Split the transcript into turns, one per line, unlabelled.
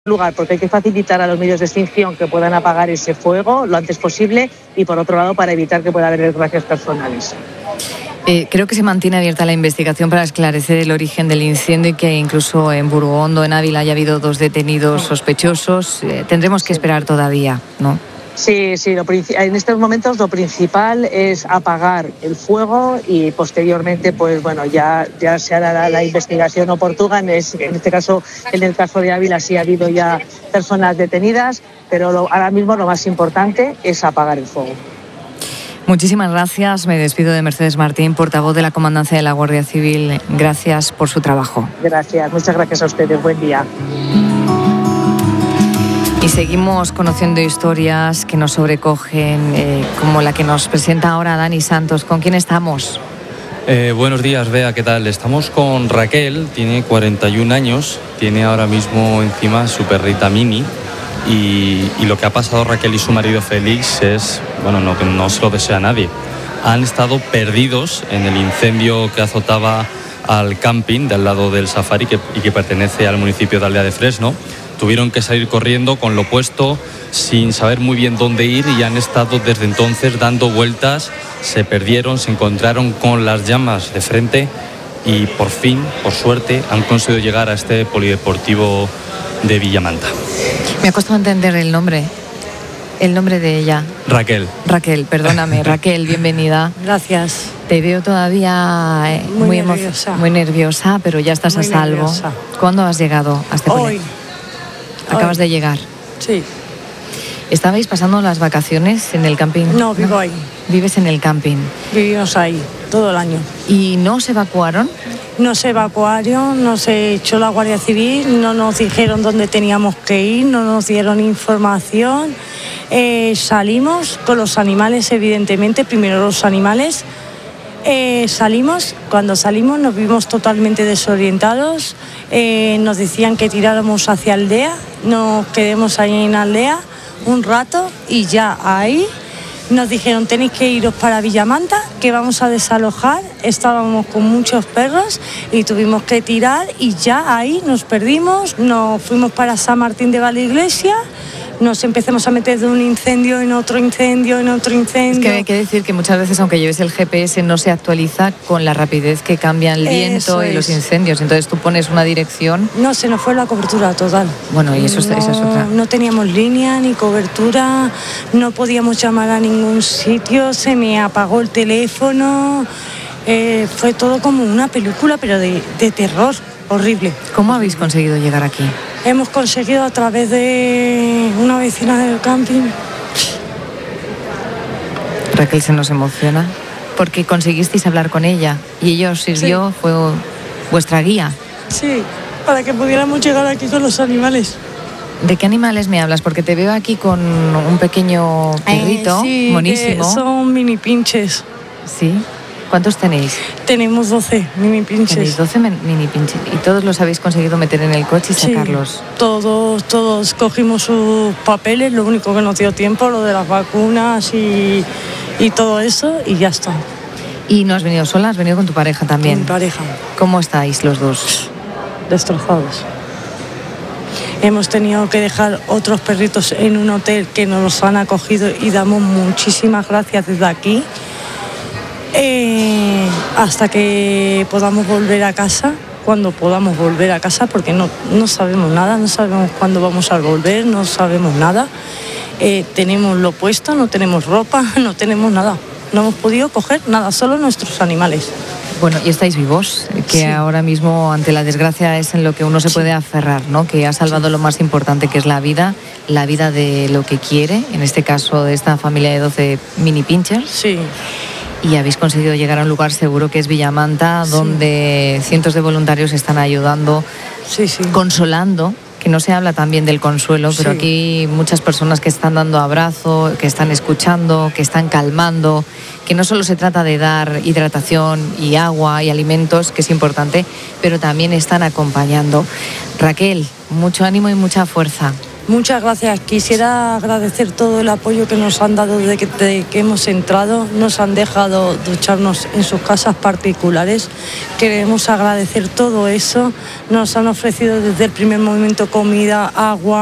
lugar, porque hay que facilitar a los medios de extinción que puedan apagar ese fuego lo antes posible y, por otro lado, para evitar que pueda haber desgracias personales.
Creo que se mantiene abierta la investigación para esclarecer el origen del incendio y que incluso en Burgondo, en Ávila, haya habido 2 detenidos sospechosos. Tendremos que esperar todavía, ¿no?
Sí, en estos momentos lo principal es apagar el fuego y posteriormente, pues bueno, ya se hará la investigación oportuna. En este caso, en el caso de Ávila sí ha habido ya personas detenidas, pero ahora mismo lo más importante es apagar el fuego.
Muchísimas gracias. Me despido de Mercedes Martín, portavoz de la Comandancia de la Guardia Civil. Gracias por su trabajo.
Gracias, muchas gracias a ustedes. Buen día.
Y seguimos conociendo historias que nos sobrecogen, como la que nos presenta ahora Dani Santos. ¿Con quién estamos?
Buenos días, Bea, ¿qué tal? Estamos con Raquel, tiene 41 años, tiene ahora mismo encima su perrita Mini y lo que ha pasado Raquel y su marido Félix es, bueno, no se lo desea a nadie. Han estado perdidos en el incendio que azotaba al camping de al lado del Safari y que pertenece al municipio de Aldea de Fresno. Tuvieron que salir corriendo con lo puesto, sin saber muy bien dónde ir, y han estado desde entonces dando vueltas. Se perdieron, se encontraron con las llamas de frente y por fin, por suerte, han conseguido llegar a este polideportivo de Villamanta.
Me ha costado entender el nombre de ella.
Raquel.
Raquel, perdóname. Raquel, bienvenida.
Gracias.
Te veo todavía muy nerviosa, pero ya estás a salvo.
Nerviosa.
¿Cuándo has llegado a este
Hoy.
Acabas de llegar.
Sí.
¿Estabais pasando las vacaciones en el camping?
No, vivo ahí.
¿Vives en el camping?
Vivimos ahí todo el año.
¿Y no se evacuaron?
No se evacuaron, no se echó la Guardia Civil, no nos dijeron dónde teníamos que ir, no nos dieron información. Salimos con los animales, evidentemente, primero los animales. Cuando salimos nos vimos totalmente desorientados. Nos decían que tiráramos hacia Aldea, nos quedemos ahí en Aldea un rato y ya ahí nos dijeron: tenéis que iros para Villamanta, que vamos a desalojar. Estábamos con muchos perros y tuvimos que tirar y ya ahí nos perdimos. Nos fuimos para San Martín de Valdeiglesia. Nos empezamos a meter de un incendio en otro incendio, en otro incendio.
Es que hay que decir que muchas veces, aunque lleves el GPS, no se actualiza con la rapidez que cambia el viento y los incendios. Entonces tú pones una dirección.
No, se nos fue la cobertura total.
Bueno, y esa es otra.
No teníamos línea ni cobertura, no podíamos llamar a ningún sitio, se me apagó el teléfono. Fue todo como una película, pero de terror, horrible.
¿Cómo habéis conseguido llegar aquí?
Hemos conseguido a través de una vecina del camping.
Raquel se nos emociona porque conseguisteis hablar con ella y ella os sirvió, sí. Fue vuestra guía.
Sí, para que pudiéramos llegar aquí con los animales.
¿De qué animales me hablas? Porque te veo aquí con un pequeño perrito,
sí,
monísimo.
Son mini pinches.
Sí. ¿Cuántos tenéis?
Tenemos 12 mini pinches.
Tenéis 12 mini pinches. ¿Y todos los habéis conseguido meter en el coche y sacarlos?
Sí, todos cogimos sus papeles, lo único que nos dio tiempo, lo de las vacunas y todo eso, y ya está.
¿Y no has venido sola? ¿Has venido con tu pareja también?
Con mi pareja.
¿Cómo estáis los dos?
Destrozados. Hemos tenido que dejar otros perritos en un hotel que nos los han acogido y damos muchísimas gracias desde aquí. Hasta que podamos volver a casa, cuando podamos volver a casa, porque no sabemos nada, no sabemos cuándo vamos a volver, no sabemos nada. Tenemos lo puesto, no tenemos ropa, no tenemos nada. No hemos podido coger nada, solo nuestros animales.
Bueno, y estáis vivos, que sí. Ahora mismo ante la desgracia es en lo que uno se puede aferrar, ¿no? Que ha salvado lo más importante, que es la vida de lo que quiere, en este caso de esta familia de 12 mini pinchers.
Sí.
Y habéis conseguido llegar a un lugar seguro que es Villamanta, sí. Donde cientos de voluntarios están ayudando,
sí.
Consolando, que no se habla también del consuelo, pero sí. Aquí muchas personas que están dando abrazo, que están escuchando, que están calmando, que no solo se trata de dar hidratación y agua y alimentos, que es importante, pero también están acompañando. Raquel, mucho ánimo y mucha fuerza.
Muchas gracias. Quisiera agradecer todo el apoyo que nos han dado desde que hemos entrado. Nos han dejado ducharnos en sus casas particulares. Queremos agradecer todo eso. Nos han ofrecido desde el primer momento comida, agua.